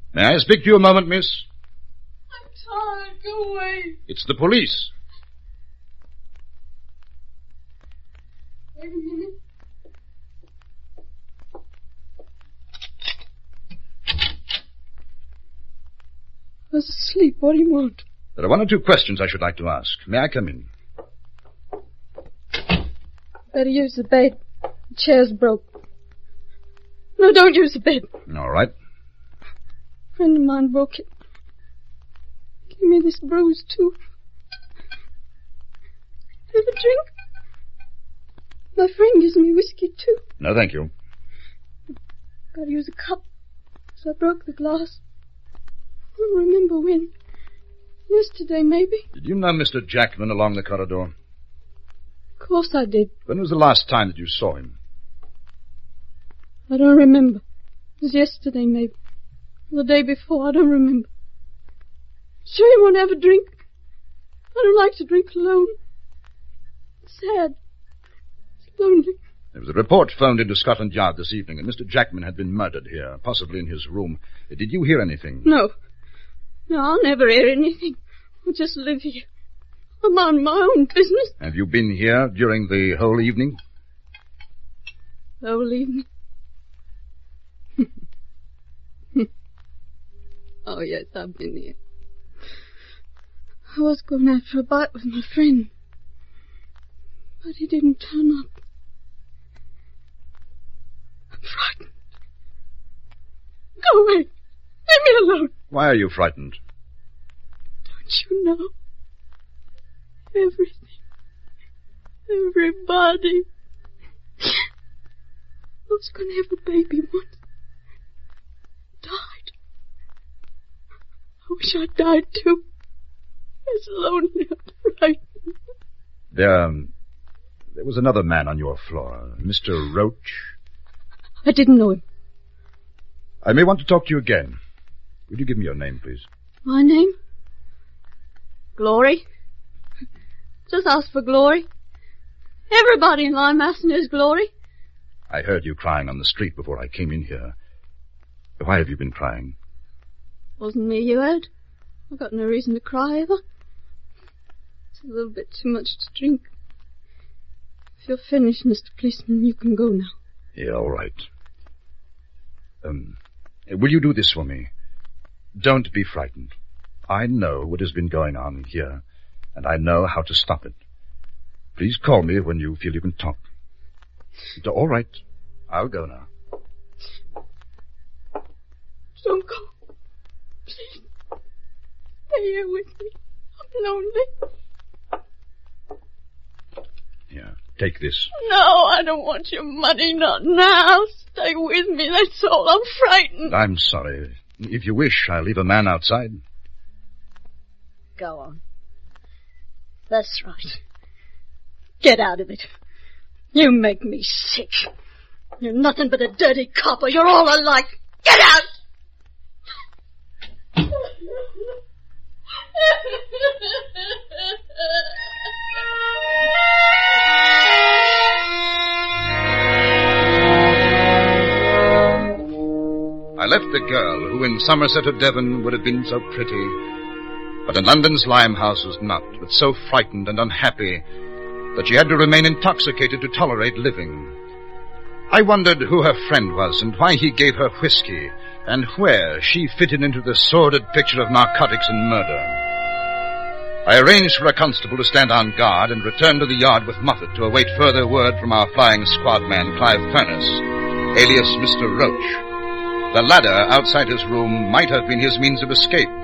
May I speak to you a moment, miss? I'm tired. Go away. It's the police. Wait a minute. I was asleep. What do you want? There are one or two questions I should like to ask. May I come in? Better use the bed. The chair's broke. No, don't use the bed. All right. A friend of mine broke it. Give me this bruise, too. Have a drink? My friend gives me whiskey, too. No, thank you. Gotta use a cup. So I broke the glass. I don't remember when. Yesterday, maybe. Did you know Mr. Jackman along the corridor? Of course I did. When was the last time that you saw him? I don't remember. It was yesterday, maybe. The day before, I don't remember. Sure you won't have a drink? I don't like to drink alone. It's sad. It's lonely. There was a report phoned into Scotland Yard this evening, and Mr. Jackman had been murdered here, possibly in his room. Did you hear anything? No. No, I'll never hear anything. I'll just live here. I'm on my own business. Have you been here during the whole evening? The whole evening? Oh, yes, I've been here. I was going out for a bite with my friend. But he didn't turn up. I'm frightened. Go away. Leave me alone. Why are you frightened? Don't you know? Everything. Everybody. I was going to have a baby once. Died. I wish I died too. It's lonely and frightened. There was another man on your floor, Mr. Roach. I didn't know him. I may want to talk to you again. Would you give me your name, please? My name? Glory. Just ask for Glory. Everybody in Limehouse knows Glory. I heard you crying on the street before I came in here. Why have you been crying? Wasn't me you heard. I've got no reason to cry ever. It's a little bit too much to drink. If you're finished, Mr. Policeman, you can go now. Yeah, all right. Will you do this for me? Don't be frightened. I know what has been going on here, and I know how to stop it. Please call me when you feel you can talk. All right. I'll go now. Don't go. Please. Stay here with me. I'm lonely. Here, take this. No, I don't want your money, not now. Stay with me, that's all. I'm frightened. I'm sorry. If you wish, I'll leave a man outside. Go on. That's right. Get out of it. You make me sick. You're nothing but a dirty copper. You're all alike. Get out! I left the girl who in Somerset or Devon would have been so pretty, but in London's Limehouse was not, but so frightened and unhappy that she had to remain intoxicated to tolerate living. I wondered who her friend was and why he gave her whiskey, and where she fitted into the sordid picture of narcotics and murder. I arranged for a constable to stand on guard and returned to the yard with Moffat to await further word from our flying squad man, Clive Furness, alias Mr. Roach. The ladder outside his room might have been his means of escape,